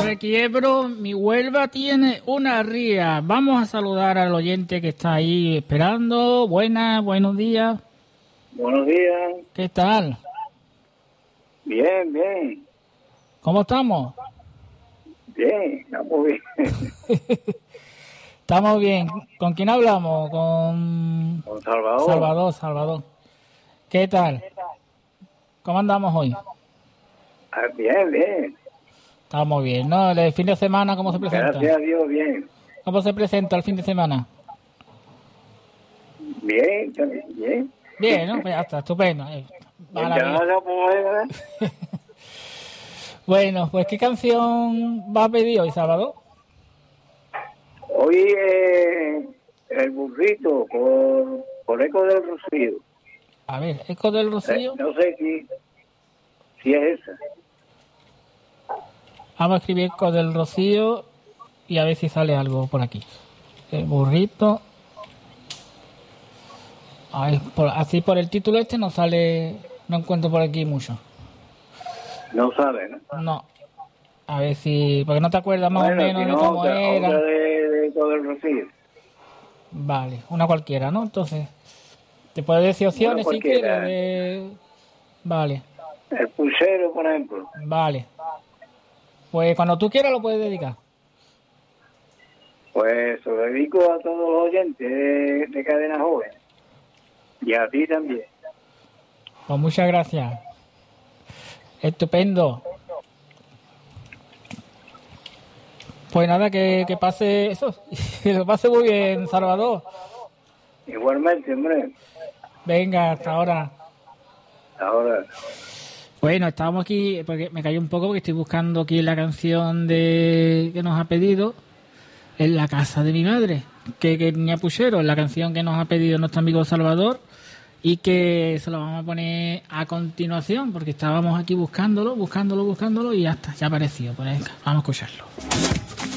Requiebro, mi Huelva tiene una ría. Vamos a saludar al oyente que está ahí esperando. Buenos días. Buenos días. ¿Qué tal? Bien, bien. ¿Cómo estamos? Bien, estamos bien. Estamos bien. ¿Con quién hablamos? Con Salvador. Salvador. ¿Qué tal? ¿Cómo andamos hoy? Bien, bien. Estamos bien, ¿no? ¿El fin de semana cómo se presenta? Gracias a Dios, bien. ¿Cómo se presenta el fin de semana? Bien, también, bien. Bien, ¿no? Pues ya está, estupendo. Bueno, pues ¿qué canción va a pedir hoy, Salvador? Hoy el burrito por Eco del Rocío. A ver, Eco del Rocío. No sé si es esa. Vamos a escribir Eco del Rocío y a ver si sale algo por aquí. El burrito. A ver, así por el título este no sale, no encuentro por aquí mucho. No sabe, ¿no? No. A ver si, porque no te acuerdas más o menos de cómo era. Otra de Eco del Rocío. Vale, una cualquiera, ¿no? Entonces, te puedo decir opciones si quieres. Vale. El pulsero, por ejemplo. Vale. Pues cuando tú quieras lo puedes dedicar. Pues se lo dedico a todos los oyentes de Cadena Joven. Y a ti también. Pues muchas gracias. Estupendo. Pues nada, que pase eso. Que lo pase muy bien, Salvador. Igualmente, hombre. Venga, hasta ahora. Ahora. Bueno, estábamos aquí, porque me cayó un poco porque estoy buscando aquí la canción que nos ha pedido en la casa de mi madre, que tenía Puchero, la canción que nos ha pedido nuestro amigo Salvador y que se lo vamos a poner a continuación porque estábamos aquí buscándolo y ya está, ya apareció. Pues venga, vamos a escucharlo.